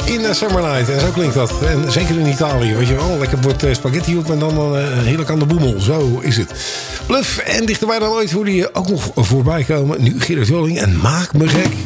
in Summer Night. En zo klinkt dat. En zeker in Italië, weet je wel. Lekker wordt spaghetti op en dan heerlijk aan de boemel. Zo is het. Bluff en dichterbij dan ooit hoe die ook nog voorbij komen. Nu Gerard Joling en Maak me gek.